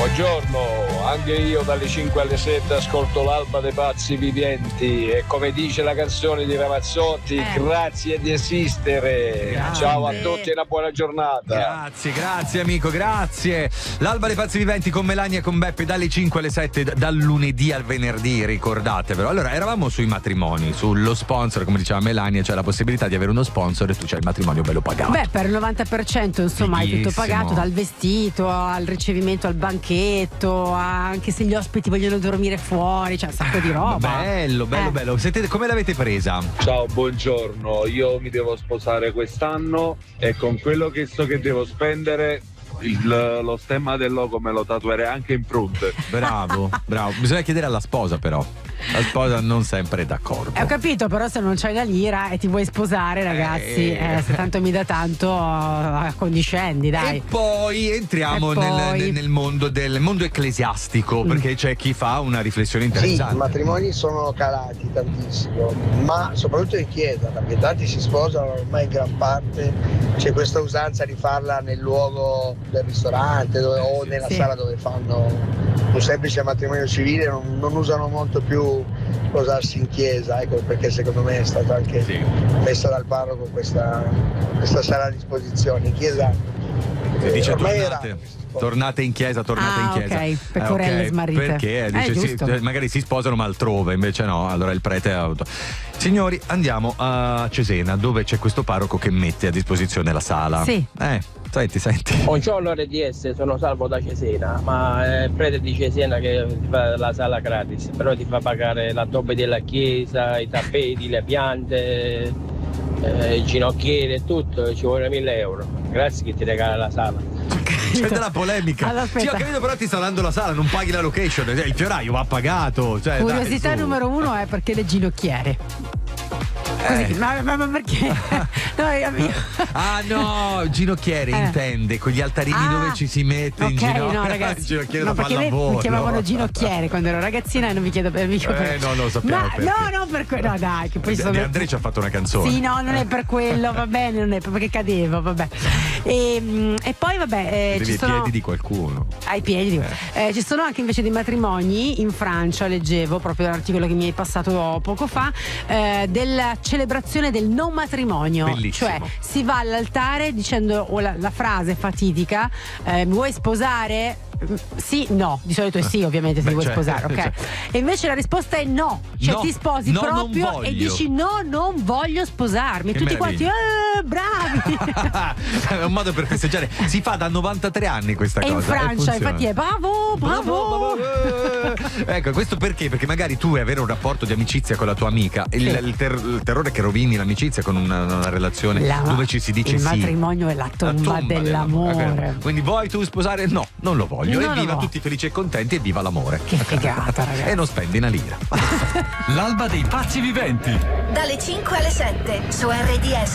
Buongiorno, anche io dalle 5 alle 7 ascolto l'Alba dei Pazzi Viventi e come dice la canzone di Ramazzotti, grazie di esistere. Grande. Ciao a tutti e una buona giornata. Grazie amico, grazie. L'Alba dei Pazzi Viventi con Melania e con Beppe dalle 5 alle 7, dal lunedì al venerdì, ricordatevelo. Allora, eravamo sui matrimoni, sullo sponsor, come diceva Melania, c'è la possibilità di avere uno sponsor e tu c'hai il matrimonio bello pagato. Beh, per il 90% insomma hai tutto pagato, dal vestito al ricevimento al banchetto, anche se gli ospiti vogliono dormire fuori, c'è un sacco di roba. Bello. Sentite, come l'avete presa? Ciao, buongiorno. Io mi devo sposare quest'anno e con quello che so che devo spendere lo stemma del logo me lo tatuerei anche in fronte. Bravo. Bisogna chiedere alla sposa però. La sposa non sempre è d'accordo. Ho capito, però se non c'hai la lira e ti vuoi sposare, ragazzi, se tanto mi dà tanto, accondiscendi, dai. E poi entriamo nel mondo mondo ecclesiastico, perché c'è chi fa una riflessione interessante. Sì, i matrimoni sono calati tantissimo, ma soprattutto in chiesa, perché tanti si sposano ormai in gran parte, c'è questa usanza di farla nel luogo del ristorante o nella sala dove fanno un semplice matrimonio civile, non usano molto più sposarsi in chiesa, ecco perché secondo me è stata anche messa dal parroco questa sala a disposizione. In chiesa dice ormai tornate in chiesa, ok, pecorelle smarrite. Perché dice, magari si sposano ma altrove, invece no, allora il prete è auto. Signori, andiamo a Cesena, dove c'è questo parroco che mette a disposizione la sala. Sì. Senti. Buongiorno RDS, sono Salvo da Cesena, ma il prete di Cesena che ti fa la sala gratis, però ti fa pagare l'addobbo della chiesa, i tappeti, le piante, i ginocchiere e tutto, ci vuole 1.000 euro. Grazie che ti regala la sala. C'è della polemica. Allora, sì, ho capito, però ti sta dando la sala, non paghi la location, il fioraio va pagato. Curiosità numero 1 è perché le ginocchiere. Così, ma perché? No, ginocchiere intende con gli altarini dove ci si mette in ginocchio. No, ragazzi, ginocchiere da perché mi chiamavano ginocchiere quando ero ragazzina e non vi chiedo per no, lo sappiamo. No, per quello. No, dai, che poi De André ci ha fatto una canzone. Sì, no, non è per quello, va bene, non è perché cadevo, vabbè. E poi vabbè, ci sono ai piedi di qualcuno. Ai piedi. Ci sono anche invece dei matrimoni in Francia, leggevo proprio l'articolo che mi hai passato poco fa, della celebrazione del non matrimonio. Bellissimo. Cioè si va all'altare dicendo la frase fatidica, mi vuoi sposare? Sì, no, di solito è sì, ovviamente se ti vuoi sposare, ok? E invece la risposta è no, cioè ti sposi proprio e dici no, non voglio sposarmi. Che tutti quanti bravi. È un modo per festeggiare, si fa da 93 anni questa cosa. In Francia infatti è bravo. Ecco, questo perché? Perché magari tu vuoi avere un rapporto di amicizia con la tua amica, il terrore che rovini l'amicizia con una relazione dove ci si dice il sì. Il matrimonio è la tomba dell'amore. Quindi vuoi tu sposare? No, non lo voglio. E viva tutti felici e contenti e viva l'amore. Che figata, ragazzi. E non spendi una lira. L'Alba dei Pazzi Viventi. Dalle 5 alle 7 su RDS.